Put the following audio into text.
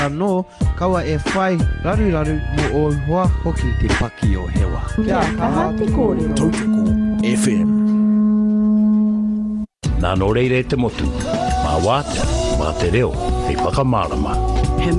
no kawa e whai raru mo o hoa hoki te paki o hewa. Kia kaha te kōrero. Tautoko FM. Nā no reire te motu, mā wātea, mā te reo, hei whakamārama.